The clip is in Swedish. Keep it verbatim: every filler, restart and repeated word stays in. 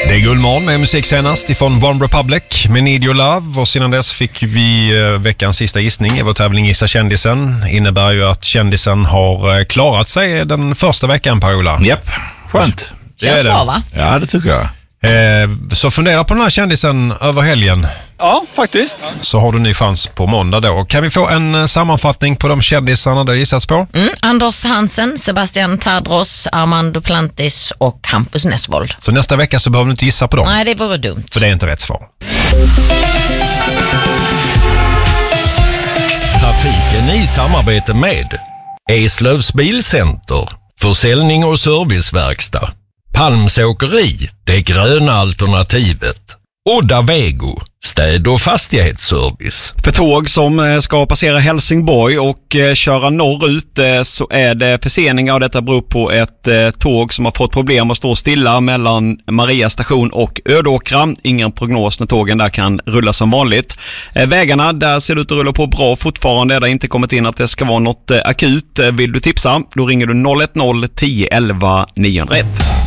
Det är Guldmorgon med musik senast ifrån One Republic med Need Your Love, och sedan dess fick vi veckans sista gissning i vår tävling Gissa kändisen. Innebär ju att kändisen har klarat sig den första veckan, Per-Ola. Japp, skönt. Det känns bra, va? Ja, det tycker jag. Eh, så fundera på den här kändisen över helgen. Ja, faktiskt. Så har du ny chans på måndag då. Kan vi få en sammanfattning på de kändisarna du gissats på? Mm, Anders Hansen, Sebastian Tadros, Armando Plantis och Hampus Nessvold. Så nästa vecka så behöver du inte gissa på dem. Nej, det vore dumt. För det är inte rätt svar. Trafiken i samarbete med Eslövs Bilcenter, försäljning och serviceverkstad, Palmsåkeri, det gröna alternativet, Odda Vego, städ- och fastighetsservice. För tåg som ska passera Helsingborg och köra norrut så är det förseningar, och detta beror på ett tåg som har fått problem att stå stilla mellan Maria station och Ödåkra. Ingen prognos när tågen där kan rulla som vanligt. Vägarna där ser det ut att rulla på bra fortfarande. Det har inte kommit in att det ska vara något akut. Vill du tipsa? Då ringer du noll ett noll tio elva niohundraett.